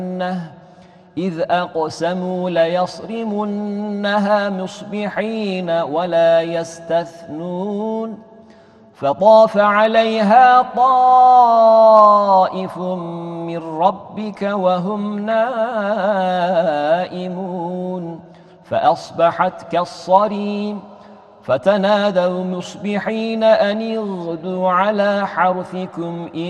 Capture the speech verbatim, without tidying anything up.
إذ أقسموا ليصرمنها مصبحين ولا يستثنون فطاف عليها طائف من ربك وهم نائمون فأصبحت كالصريم فتنادوا مصبحين أن اغدوا على حرثكم إن